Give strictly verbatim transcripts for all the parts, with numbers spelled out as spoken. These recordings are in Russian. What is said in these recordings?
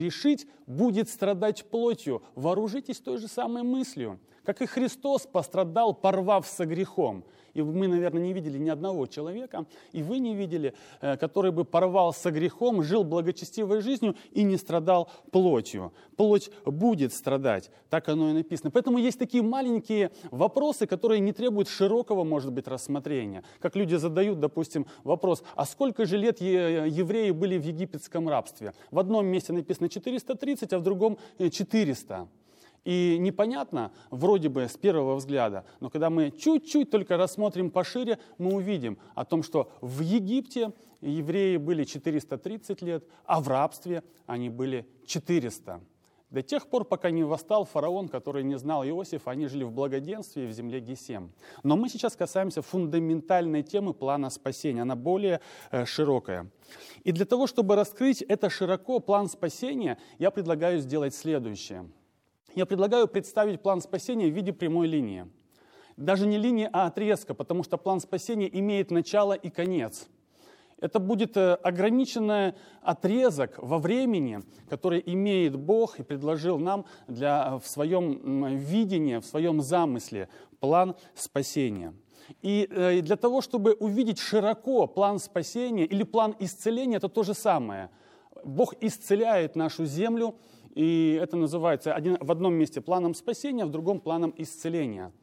Решить будет страдать плотью. Вооружитесь той же самой мыслью. Как и Христос пострадал, порвав со грехом. И мы, наверное, не видели ни одного человека, и вы не видели, который бы порвал со грехом, жил благочестивой жизнью и не страдал плотью. Плоть будет страдать, так оно и написано. Поэтому есть такие маленькие вопросы, которые не требуют широкого, может быть, рассмотрения. Как люди задают, допустим, вопрос, а сколько же лет евреи были в египетском рабстве? В одном месте написано четыреста тридцать, а в другом четыреста. И непонятно, вроде бы с первого взгляда, но когда мы чуть-чуть только рассмотрим пошире, мы увидим о том, что в Египте евреи были четыреста тридцать лет, а в рабстве они были четыреста. До тех пор, пока не восстал фараон, который не знал Иосифа, они жили в благоденствии в земле Гесем. Но мы сейчас касаемся фундаментальной темы плана спасения, она более э, широкая. И для того, чтобы раскрыть это широко, план спасения, я предлагаю сделать следующее. Я предлагаю представить план спасения в виде прямой линии. Даже не линии, а отрезка, потому что план спасения имеет начало и конец. Это будет ограниченный отрезок во времени, который имеет Бог и предложил нам для, в своем видении, в своем замысле план спасения. И для того, чтобы увидеть широко план спасения или план исцеления, это то же самое. Бог исцеляет нашу землю, и это называется один, в одном месте планом спасения, в другом планом исцеления.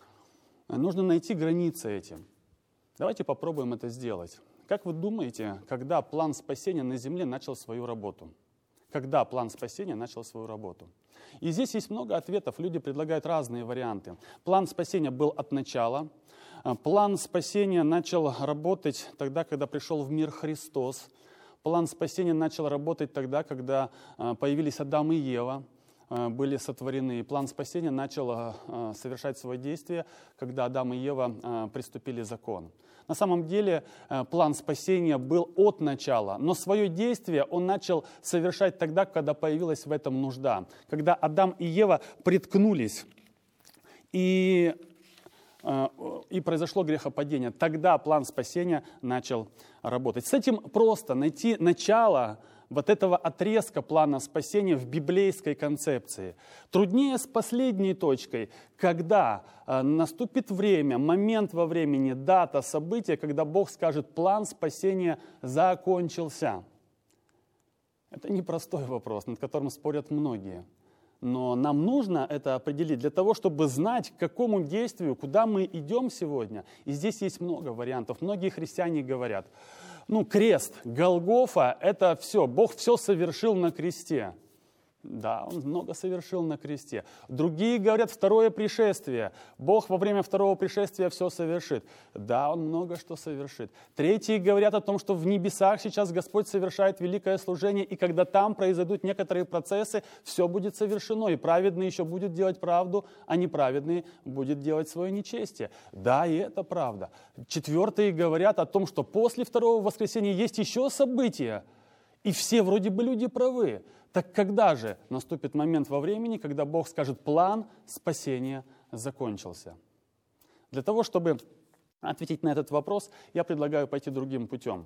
Нужно найти границы этим. Давайте попробуем это сделать. Как вы думаете, когда план спасения на земле начал свою работу? Когда план спасения начал свою работу? И здесь есть много ответов, люди предлагают разные варианты. План спасения был от начала. План спасения начал работать тогда, когда пришел в мир Христос. План спасения начал работать тогда, когда появились Адам и Ева, были сотворены. И план спасения начал совершать свое действие, когда Адам и Ева приступили закон. На самом деле план спасения был от начала, но свое действие он начал совершать тогда, когда появилась в этом нужда. Когда Адам и Ева приткнулись, и, и произошло грехопадение, тогда план спасения начал работать. С этим просто найти начало вот этого отрезка плана спасения в библейской концепции. Труднее с последней точкой, когда э, наступит время, момент во времени, дата, событие, когда Бог скажет, план спасения закончился. Это непростой вопрос, над которым спорят многие. Но нам нужно это определить для того, чтобы знать, к какому действию, куда мы идем сегодня. И здесь есть много вариантов. Многие христиане говорят, ну, крест, Голгофа, это все, Бог все совершил на кресте. Да, Он много совершил на кресте. Другие говорят, второе пришествие. Бог во время второго пришествия все совершит. Да, Он много что совершит. Третьи говорят о том, что в небесах сейчас Господь совершает великое служение, и когда там произойдут некоторые процессы, все будет совершено, и праведный еще будет делать правду, а неправедный будет делать свое нечестие. Да, и это правда. Четвертые говорят о том, что после второго воскресения есть еще события, и все вроде бы люди правы. Так когда же наступит момент во времени, когда Бог скажет, план спасения закончился? Для того, чтобы ответить на этот вопрос, я предлагаю пойти другим путем.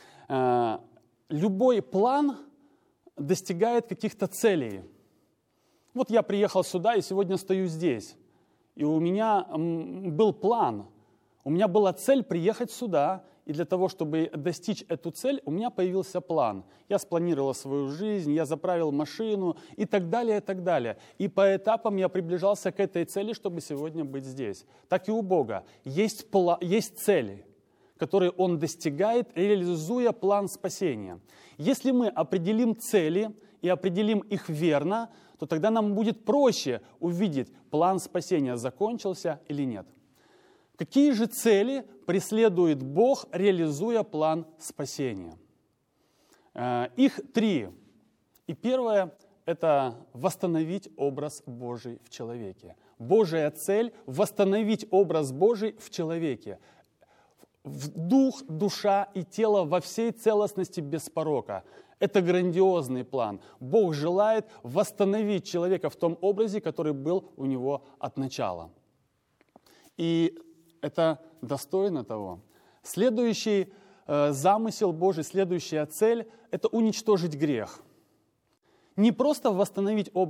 Любой план достигает каких-то целей. Вот я приехал сюда и сегодня стою здесь. И у меня был план. У меня была цель приехать сюда. И для того, чтобы достичь эту цель, у меня появился план. Я спланировал свою жизнь, я заправил машину и так далее, и так далее. И по этапам я приближался к этой цели, чтобы сегодня быть здесь. Так и у Бога. Есть, пла- есть цели, которые Он достигает, реализуя план спасения. Если мы определим цели и определим их верно, то тогда нам будет проще увидеть, план спасения закончился или нет. Какие же цели преследует Бог, реализуя план спасения? Их три. И первое – это восстановить образ Божий в человеке. Божья цель – восстановить образ Божий в человеке. В дух, душа и тело во всей целостности без порока. Это грандиозный план. Бог желает восстановить человека в том образе, который был у него от начала. И это достойно того. Следующий э, замысел Божий, следующая цель – это уничтожить грех. Не просто восстановить